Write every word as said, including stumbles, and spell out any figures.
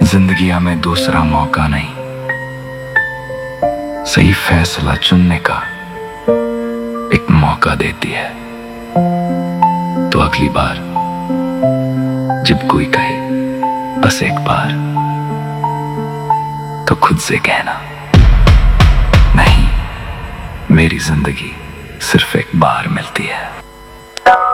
जिंदगी हमें दूसरा मौका नहीं, सही फैसला चुनने का एक मौका देती है। तो अगली बार जब कोई कहे बस एक बार, तो खुद से कहना, नहीं, मेरी जिंदगी सिर्फ एक बार मिलती है।